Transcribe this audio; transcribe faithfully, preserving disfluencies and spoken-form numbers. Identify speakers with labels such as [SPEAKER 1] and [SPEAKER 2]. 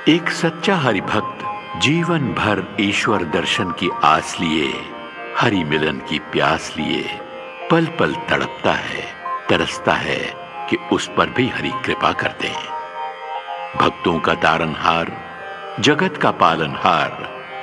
[SPEAKER 1] एक सच्चा हरि भक्त जीवन भर ईश्वर दर्शन की आस लिए, हरि मिलन की प्यास लिए पल पल तड़पता है, तरसता है कि उस पर भी हरि कृपा करते हैं। भक्तों का तारनहार, जगत का पालनहार,